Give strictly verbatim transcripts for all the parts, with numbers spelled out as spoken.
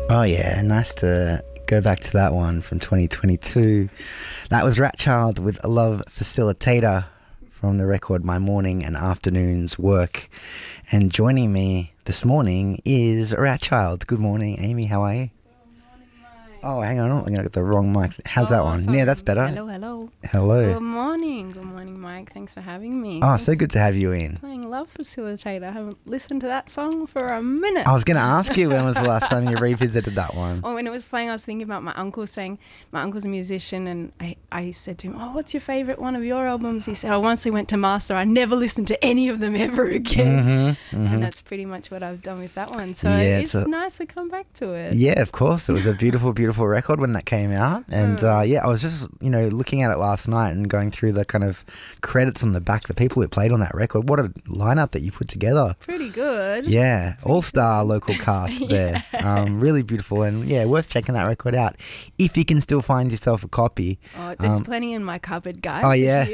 Oh yeah, nice to go back to that one from twenty twenty-two. That was Rat Child with Love Facilitator from the record My Morning and Afternoon's Work. And joining me this morning is Rat Child. Good morning, Amy. How are you? Oh, hang on. I'm going to get the wrong mic. How's oh, that one? Sorry. Yeah, that's better. Hello, hello. Hello. Good morning. Good morning, Mike. Thanks for having me. Oh, so good to have you in. Playing Love Facilitator. I haven't listened to that song for a minute. I was going to ask you when was the last time you revisited that one. Oh, when it was playing, I was thinking about my uncle saying, my uncle's a musician, and I, I said to him, oh, what's your favourite one of your albums? He said, oh, once he went to master, I never listened to any of them ever again. Mm-hmm, mm-hmm. And that's pretty much what I've done with that one. So yeah, it's, it's a, nice to come back to it. Yeah, of course. It was a beautiful, beautiful record when that came out. And mm. uh, yeah, I was just, you know, looking at it last night and going through the kind of credits on the back, the people who played on that record. What a lineup that you put together. Pretty good. Yeah, all-star local cast yeah. there. Um, really beautiful and yeah, worth checking that record out if you can still find yourself a copy. Oh, there's um, plenty in my cupboard, guys. Oh yeah.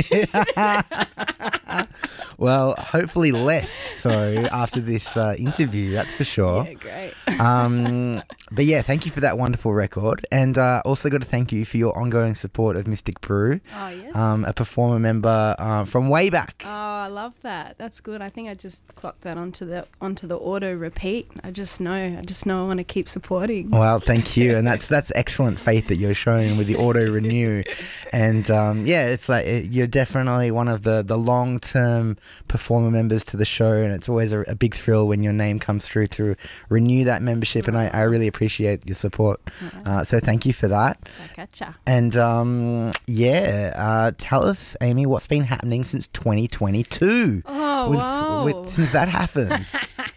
Well, hopefully less so after this uh, interview, that's for sure. Yeah, great. um, but yeah, thank you for that wonderful record, and uh, also got to thank you for your ongoing support of Mystic Brew. Oh yes. Um, a performer member uh, from way back. Oh, I love that. That's good. I think I just clocked that onto the onto the auto repeat. I just know. I just know I want to keep supporting. Well, thank you, and that's that's excellent faith that you're showing with the auto renew, and um, yeah, it's like it, you're definitely one of the the long term performer members to the show, and it's always a, a big thrill when your name comes through to renew that membership, and I, I really appreciate your support. Uh, so thank you for that. I gotcha. And um, yeah, uh, tell us, Amy, what's been happening since twenty twenty-two? Oh, with, wow. with, since that happened.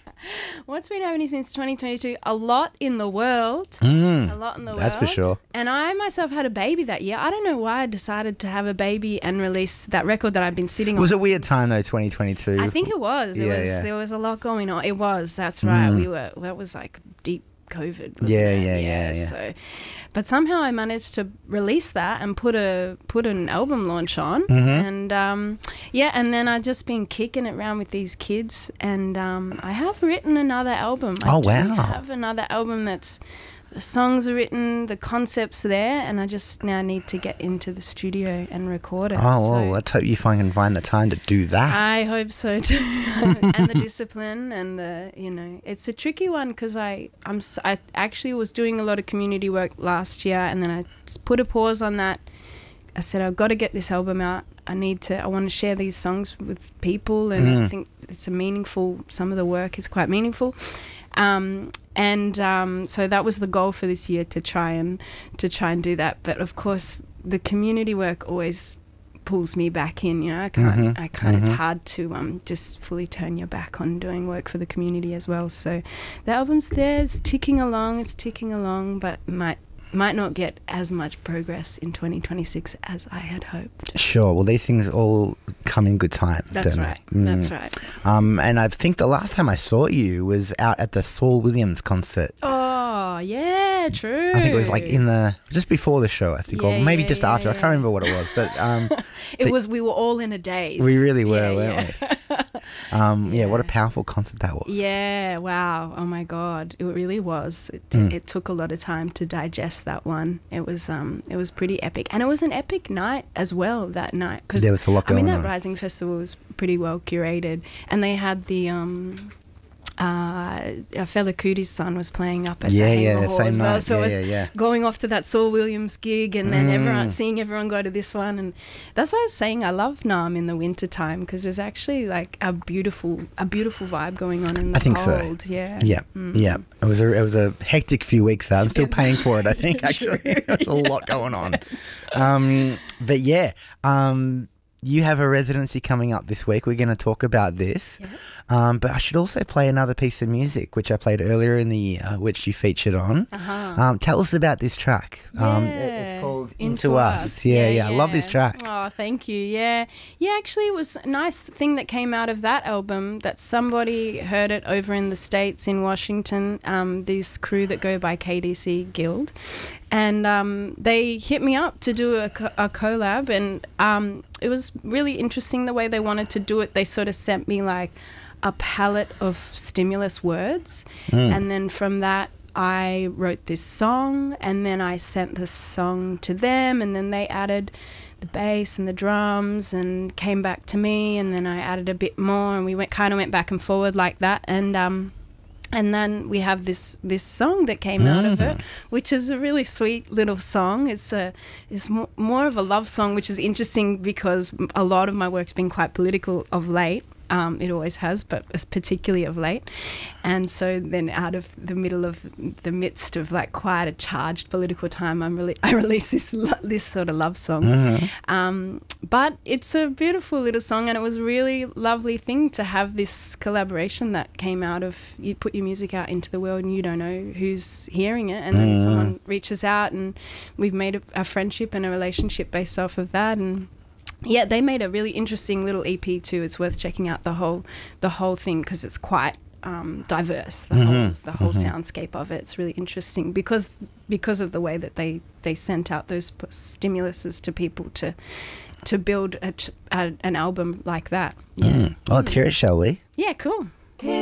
What's been happening since twenty twenty-two? A lot in the world. Mm, a lot in the world. That's for sure. And I myself had a baby that year. I don't know why I decided to have a baby and release that record that I've been sitting on. It was a weird time though, twenty twenty-two. I think it was. It Yeah, was yeah. there was a lot going on. It was. That's right. Mm. We were that was like deep COVID. Wasn't Yeah, it? yeah, yeah, yeah. So, but somehow I managed to release that and put a put an album launch on, Mhm. and um, yeah, and then I've just been kicking it around with these kids, and um, I have written another album. I Oh, do wow. have another album that's. The songs are written, the concept's there, and I just now need to get into the studio and record it. Oh, well, so. let's hope you find, can find the time to do that. I hope so too, and the discipline and the you know it's a tricky one because I I'm s- I actually was doing a lot of community work last year, and then I s- put a pause on that. I said I've got to get this album out. I need to. I want to share these songs with people, and Mm. I think it's a meaningful. Some of the work is quite meaningful. Um, and um, so that was the goal for this year, to try and to try and do that. But of course, the community work always pulls me back in. You know, I can't. Mhm, I can't. It's mhm. hard to um just fully turn your back on doing work for the community as well. So the album's there. It's ticking along. It's ticking along, but might might not get as much progress in twenty twenty-six as I had hoped. Sure. Well, these things all come in good time, That's don't right. they? Mm. That's right. Um, and I think the last time I saw you was out at the Saul Williams concert. Oh yeah, true. I think it was like in the just before the show, I think, or Yeah, maybe yeah, just yeah, after. I yeah. can't remember what it was, but um, It but was. We were all in a daze. we really were, Yeah, weren't yeah. we? Um, yeah. What a Yeah. powerful concert that was. Yeah, wow. Oh my God. It really was. It, Mm. it took a lot of time to digest that one. It was um it was pretty epic. And it was an epic night as well that night, cuz There was a lot I mean going that on. Rising Festival was pretty well curated, and they had the um uh Fela Kuti's son was playing up at Yeah, the yeah, Hanger the Hall same as well. night. So Yeah, it was yeah, yeah. going off to that Saul Williams gig, and then Mm. everyone seeing everyone go to this one, and that's why I was saying I love Nam in the winter time, because there's actually like a beautiful a beautiful vibe going on in the I think so. cold. Yeah. Yeah, Mm. yeah. It was a it was a hectic few weeks there. I'm still paying for it. I think True. actually there's a lot going on. Um, but yeah, um, you have a residency coming up this week. We're going to talk about this. Yeah. Um, but I should also play another piece of music, which I played earlier in the year, which you featured on. Uh-huh. Um, tell us about this track. Um, it- Yeah. it's called Into, Us. Yeah, yeah, I love this track. Oh, thank you. Yeah. Yeah, actually it was a nice thing that came out of that album, that somebody heard it over in the States in Washington, um, this crew that go by K D C Guild. And um, they hit me up to do a, co- a collab, and um, it was really interesting the way they wanted to do it. They sort of sent me like a palette of stimulus words, Mm. and then from that I wrote this song, and then I sent the song to them, and then they added the bass and the drums and came back to me, and then I added a bit more, and we went kind of went back and forward like that, and um and then we have this this song that came out of it, which is a really sweet little song. It's a it's mo- more of a love song, which is interesting because a lot of my work's been quite political of late. Um, it always has, but particularly of late. And so then out of the middle of the midst of like quite a charged political time, I'm really, I release this lo- this sort of love song. Mm-hmm. Um, but it's a beautiful little song, and it was a really lovely thing to have this collaboration that came out of, you put your music out into the world and you don't know who's hearing it, and then mm-hmm. someone reaches out, and we've made a, a friendship and a relationship based off of that. And yeah, they made a really interesting little E P too. It's worth checking out the whole the whole thing because it's quite um, diverse. The mm-hmm. whole the whole mm-hmm. soundscape of it. It's really interesting because because of the way that they, they sent out those stimuluses to people to to build a, a, an album like that. Yeah. Mm. Well, let's hear it, shall we? Yeah, cool.